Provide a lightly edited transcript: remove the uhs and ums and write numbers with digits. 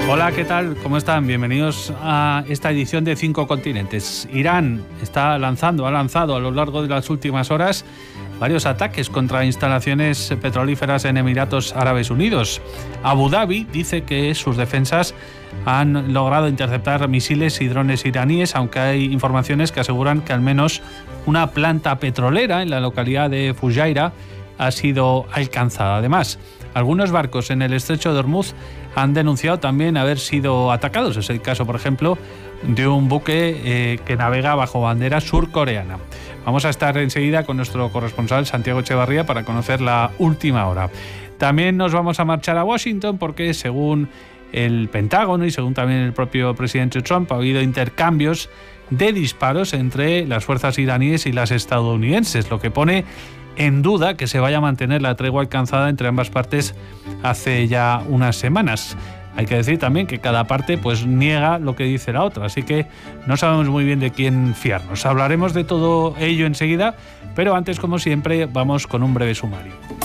Hola, ¿qué tal? ¿Cómo están? Bienvenidos a esta edición de 5 continentes. Irán ha lanzado a lo largo de las últimas horas varios ataques contra instalaciones petrolíferas en Emiratos Árabes Unidos. Abu Dhabi dice que sus defensas han logrado interceptar misiles y drones iraníes, aunque hay informaciones que aseguran que al menos una planta petrolera en la localidad de Fujairah ha sido alcanzada. Además, algunos barcos en el estrecho de Hormuz han denunciado también haber sido atacados. Es el caso, por ejemplo, de un buque que navega bajo bandera surcoreana. Vamos a estar enseguida con nuestro corresponsal Santiago Echevarría para conocer la última hora. También nos vamos a marchar a Washington porque, según el Pentágono y según también el propio presidente Trump, ha habido intercambios de disparos entre las fuerzas iraníes y las estadounidenses, lo que pone en duda que se vaya a mantener la tregua alcanzada entre ambas partes hace ya unas semanas. Hay que decir también que cada parte pues niega lo que dice la otra, así que no sabemos muy bien de quién fiarnos. Hablaremos de todo ello enseguida, pero antes, como siempre, vamos con un breve sumario.